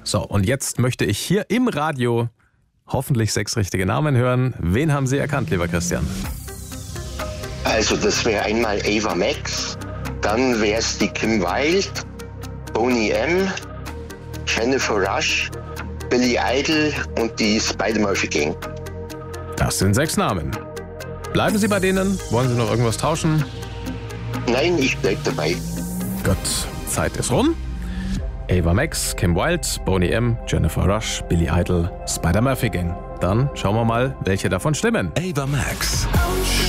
So, und jetzt möchte ich hier im Radio hoffentlich 6 richtige Namen hören. Wen haben Sie erkannt, lieber Christian? Also das wäre einmal Ava Max, dann wäre es die Kim Wilde, Boney M., Jennifer Rush, Billy Idol und die Spider-Murphy Gang. Das sind 6 Namen. Bleiben Sie bei denen? Wollen Sie noch irgendwas tauschen? Nein, ich bleib dabei. Gut, Zeit ist rum. Ava Max, Kim Wilde, Boney M., Jennifer Rush, Billy Idol, Spider-Murphy Gang. Dann schauen wir mal, welche davon stimmen. Ava Max.